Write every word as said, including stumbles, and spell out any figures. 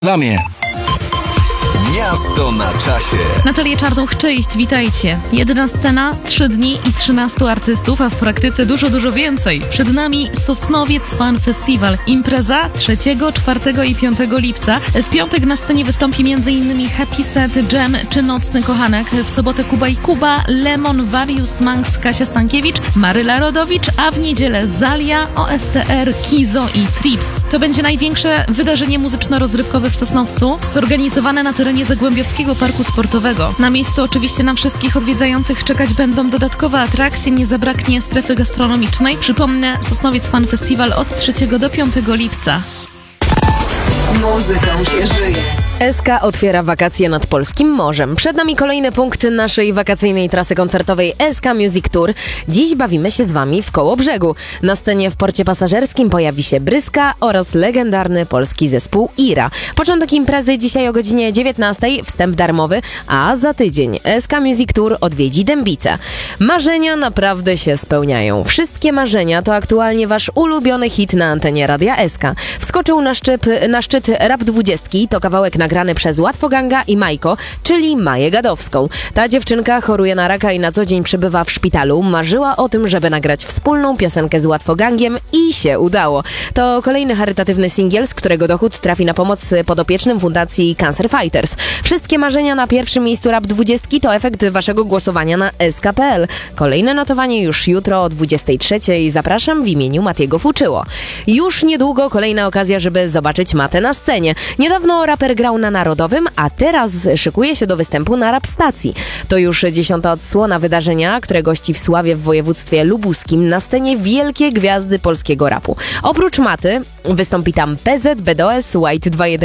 Ramię. Miasto na czasie. Natalia Czarnuch, cześć, witajcie. Jedna scena, trzy dni i trzynastu artystów, a w praktyce dużo, dużo więcej. Przed nami Sosnowiec Fan Festival. Impreza trzeciego, czwartego i piątego lipca. W piątek na scenie wystąpi m.in. Happy Set, Jam czy Nocny Kochanek. W sobotę Kuba i Kuba, Lemon, Various Manx, Kasia Stankiewicz, Maryla Rodowicz, a w niedzielę Zalia, O S T R, Kizo i Trips. To będzie największe wydarzenie muzyczno-rozrywkowe w Sosnowcu, zorganizowane na terenie Zagłębiowskiego Parku Sportowego. Na miejscu oczywiście na wszystkich odwiedzających czekać będą dodatkowe atrakcje, nie zabraknie strefy gastronomicznej. Przypomnę, Sosnowiec Fan Festival od trzeciego do piątego lipca. Muzyką się żyje. S K otwiera wakacje nad polskim morzem. Przed nami kolejny punkt naszej wakacyjnej trasy koncertowej S K Music Tour. Dziś bawimy się z Wami w Kołobrzegu. Na scenie w porcie pasażerskim pojawi się Bryska oraz legendarny polski zespół Ira. Początek imprezy dzisiaj o godzinie dziewiętnastej, wstęp darmowy, a za tydzień S K Music Tour odwiedzi Dębice. Marzenia naprawdę się spełniają. Wszystkie marzenia to aktualnie Wasz ulubiony hit na antenie Radia S K. Wskoczył na, szczyp, na szczyt Rap dwudziestki, to kawałek na grany przez Łatwoganga i Majko, czyli Maję Gadowską. Ta dziewczynka choruje na raka i na co dzień przebywa w szpitalu. Marzyła o tym, żeby nagrać wspólną piosenkę z Łatwogangiem i się udało. To kolejny charytatywny singiel, z którego dochód trafi na pomoc podopiecznym Fundacji Cancer Fighters. Wszystkie marzenia na pierwszym miejscu Rap dwudziestki to efekt Waszego głosowania na S K kropka P L. Kolejne notowanie już jutro o dwudziestej trzeciej. Zapraszam w imieniu Matiego Fuczyło. Już niedługo kolejna okazja, żeby zobaczyć Matę na scenie. Niedawno raper grał na Narodowym, a teraz szykuje się do występu na Rap Stacji. To już dziesiąta odsłona wydarzenia, które gości w Sławie w województwie lubuskim. Na scenie wielkie gwiazdy polskiego rapu. Oprócz Maty wystąpi tam P Z, B D O S, White dwa jeden